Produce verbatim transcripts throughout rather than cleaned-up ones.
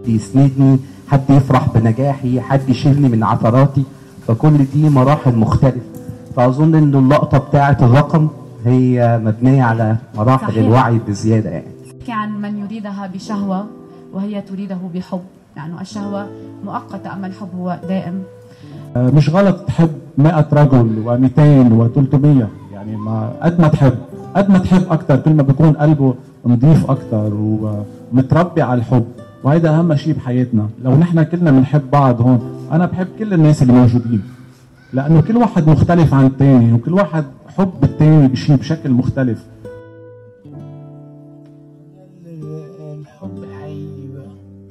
يسندني، حد يفرح بنجاحي، حد يشيلني من عثراتي. فكل دي مراحل مختلفة. فأظن إن اللقطة بتاعة الرقم هي مبنية على مراحل صحيح. الوعي بزيادة يعني. عن من يريدها بشهوة وهي تريده بحب، يعني الشهوة مؤقتة أما الحب هو دائم. مش غلط تحب مئة رجل ومئتين وثلاثمية، يعني ما قد ما تحب قد ما تحب أكتر كل ما بيكون قلبه نظيف أكتر ومتربي على الحب، وهيدا أهم شيء بحياتنا. لو نحن كلنا بنحب بعض هون، أنا بحب كل الناس اللي موجودين، لأنه كل واحد مختلف عن الثاني، وكل واحد حب الثاني بشيء بشكل مختلف. الحب حقيقي بقى.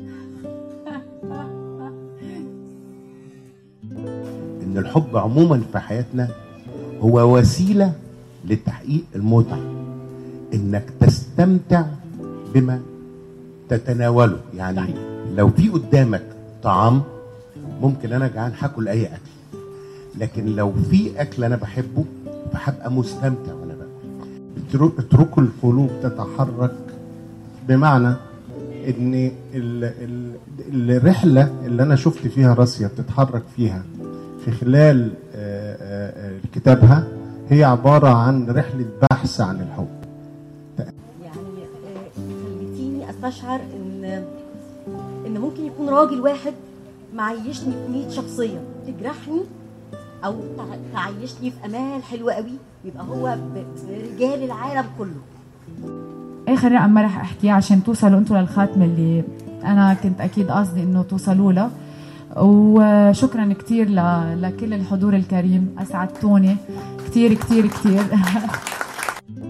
إن الحب عموما في حياتنا هو وسيلة لتحقيق المتعة، إنك تستمتع بما تتناوله. يعني لو في قدامك طعام ممكن أنا جعان هاكل أي أكل، لكن لو في أكل أنا بحبه فهبقى مستمتع وأنا باكل. اتركوا القلوب تتحرك، بمعنى إن ال ال الرحلة اللي أنا شفت فيها راسيا بتتحرك فيها في خلال كتابها هي عبارة عن رحلة بحث عن الحب. يعني خليتيني استشعر ان ان ممكن يكون راجل واحد معيشني في مية شخصية تجرحني او تعيشني في امال حلوة قوي، يبقى هو برجال العالم كله. اخر رقم ما رح احكيه عشان توصلوا انتوا للخاتمة اللي انا كنت اكيد قصدي انه توصلوا له. وشكرا كتير لكل الحضور الكريم، اسعدتوني كتير كتير كتير.